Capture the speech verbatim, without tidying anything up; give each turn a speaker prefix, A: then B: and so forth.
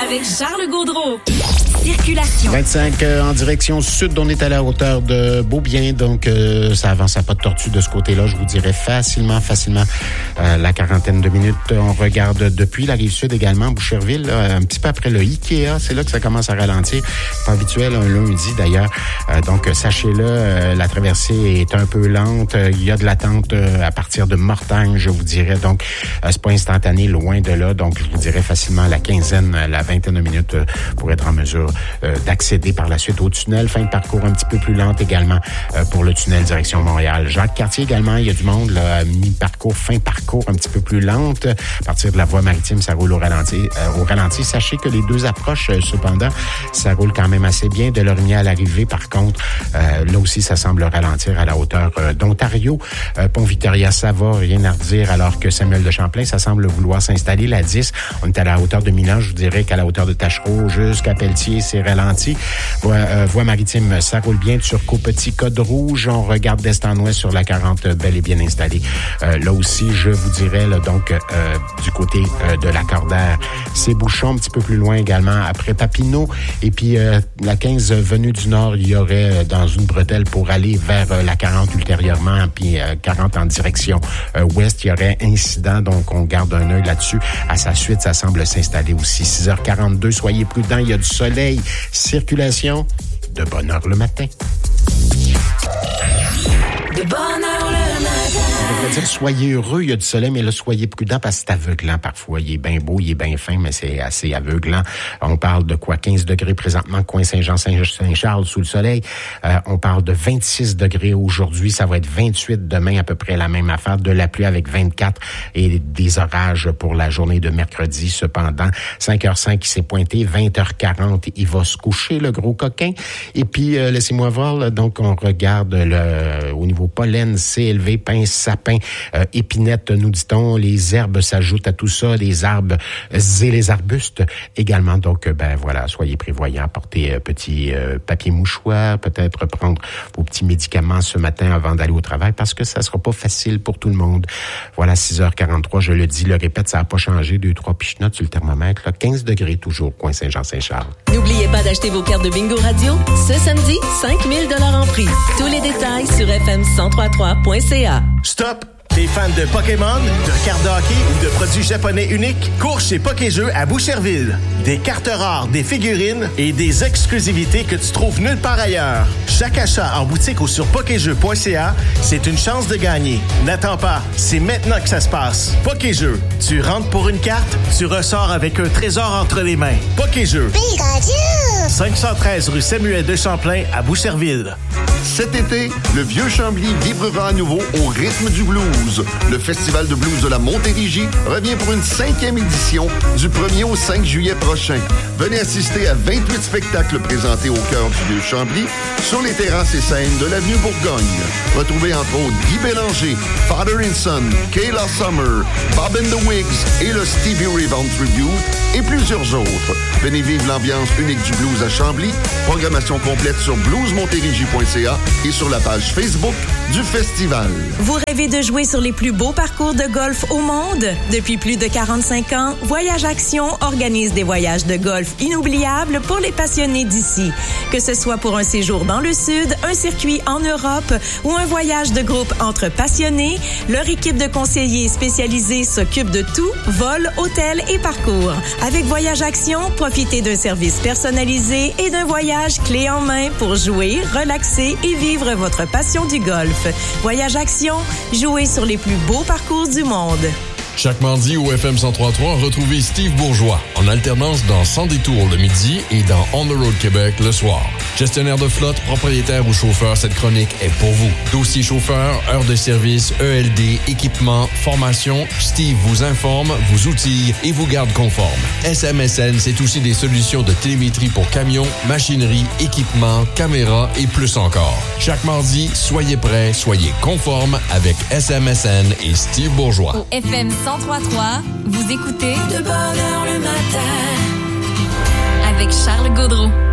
A: avec Charles Gaudreau. Circulation.
B: vingt-cinq euh, en direction sud, on est à la hauteur de Beaubien, donc euh, ça avance à pas de tortue de ce côté-là, je vous dirais facilement, facilement euh, la quarantaine de minutes. On regarde depuis la rive sud également, Boucherville, là, un petit peu après le Ikea, c'est là que ça commence à ralentir. C'est habituel un lundi d'ailleurs, euh, donc sachez-le, euh, la traversée est un peu lente, il y a de l'attente euh, à partir de Mortagne, je vous dirais, donc euh, c'est pas instantané, loin de là, donc je vous dirais facilement la quinzaine, la vingtaine de minutes euh, pour être en mesure Euh, d'accéder par la suite au tunnel. Fin de parcours un petit peu plus lente également euh, pour le tunnel direction Montréal. Jacques-Cartier également, il y a du monde, là, mi-parcours, fin parcours un petit peu plus lente. À partir de la voie maritime, ça roule au ralenti. Euh, au ralenti. Sachez que les deux approches, euh, cependant, ça roule quand même assez bien. De Lorimier à l'arrivée, par contre, euh, là aussi, ça semble ralentir à la hauteur euh, d'Ontario. Euh, Pont-Victoria, ça va, rien à redire, alors que Samuel de Champlain, ça semble vouloir s'installer. La dix, on est à la hauteur de Milan, je vous dirais qu'à la hauteur de Tachereau jusqu'à Pelletier, c'est ralenti. Voie, euh, voie maritime, ça roule bien. Turcot, Petit, Code Rouge. On regarde d'est en ouest sur la quarante, bel et bien installée. Euh, là aussi, je vous dirais, là, donc, euh, du côté euh, de la Cordère, c'est bouchon un petit peu plus loin également, après Papineau. Et puis, euh, la quinze, venue du nord, il y aurait euh, dans une bretelle pour aller vers euh, la quarante ultérieurement, puis euh, quarante en direction euh, ouest, il y aurait incident. Donc, on garde un œil là-dessus. À sa suite, ça semble s'installer aussi. six heures quarante-deux, soyez prudents, il y a du soleil. Circulation, de bonne heure le matin.
A: De bonne heure le matin.
B: Je devrais dire, soyez heureux, il y a du soleil, mais là, soyez prudents parce que c'est aveuglant parfois. Il est bien beau, il est bien fin, mais c'est assez aveuglant. On parle de quoi? quinze degrés présentement, coin Saint-Jean-Saint-Charles sous le soleil. Euh, on parle de vingt-six degrés aujourd'hui, ça va être vingt-huit demain, à peu près la même affaire. De la pluie avec vingt-quatre et des orages pour la journée de mercredi. Cependant, cinq heures cinq, il s'est pointé, vingt heures quarante, il va se coucher, le gros coquin. Et puis, euh, laissez-moi voir, là, donc on regarde le au niveau pollen, c'est élevé, pin, sapin, euh, épinette, nous dit-on, les herbes s'ajoutent à tout ça, les arbres et les arbustes également. Donc, ben voilà, soyez prévoyants, portez euh, petit euh, papier mouchoir, peut-être prendre vos petits médicaments ce matin avant d'aller au travail, parce que ça sera pas facile pour tout le monde. Voilà, six heures quarante-trois, je le dis, le répète, ça n'a pas changé, deux, trois pichenottes sur le thermomètre, là, quinze degrés toujours, coin Saint-Jean-Saint-Charles.
A: N'oubliez pas d'acheter vos cartes de bingo radio. Ce samedi, cinq mille dollars en prix. Tous les détails sur f m cent trois point trois point c a.
C: Stop! T'es fan de Pokémon, de cartes de hockey ou de produits japonais uniques? Cours chez Pokéjeux à Boucherville. Des cartes rares, des figurines et des exclusivités que tu trouves nulle part ailleurs. Chaque achat en boutique ou sur pokéjeux point c a, c'est une chance de gagner. N'attends pas, c'est maintenant que ça se passe. Pokéjeux, tu rentres pour une carte, tu ressors avec un trésor entre les mains. Pokéjeux. Pikachu! cinq cent treize rue Samuel de Champlain à Boucherville.
D: Cet été, le Vieux Chambly vibrera à nouveau au rythme du blues. Le Festival de blues de la Montérégie revient pour une cinquième édition du premier au cinq juillet prochain. Venez assister à vingt-huit spectacles présentés au cœur du Vieux Chambly sur les terrasses et scènes de l'avenue Bourgogne. Retrouvez entre autres Guy Bélanger, Father and Son, Kayla Summer, Bob and the Wigs et le Stevie Ray Vaughan Tribute et plusieurs autres. Venez vivre l'ambiance unique du blues à Chambly. Programmation complète sur blues montérégie point c a et sur la page Facebook du festival.
E: Vous rêvez de jouer sur les plus beaux parcours de golf au monde? Depuis plus de quarante-cinq ans, Voyage Action organise des voyages de golf inoubliables pour les passionnés d'ici. Que ce soit pour un séjour dans le Sud, un circuit en Europe ou un voyage de groupe entre passionnés, leur équipe de conseillers spécialisés s'occupe de tout, vol, hôtel et parcours. Avec Voyage Action, profitez d'un service personnalisé et d'un voyage clé en main pour jouer, relaxer et vivre votre passion du golf. Voyage Action, jouez sur les plus beaux parcours du monde.
F: Chaque mardi au F M cent trois point trois, retrouvez Steve Bourgeois en alternance dans Sans détour le midi et dans On the Road Québec le soir. Gestionnaire de flotte, propriétaire ou chauffeur, cette chronique est pour vous. Dossier chauffeur, heures de service, E L D, équipement, formation, Steve vous informe, vous outille et vous garde conforme. S M S N, c'est aussi des solutions de télémétrie pour camions, machinerie, équipement, caméras et plus encore. Chaque mardi, soyez prêts, soyez conformes avec S M S N et Steve Bourgeois.
A: Au F M cent trois point trois, vous écoutez De bonne heure le matin avec Charles Gaudreau.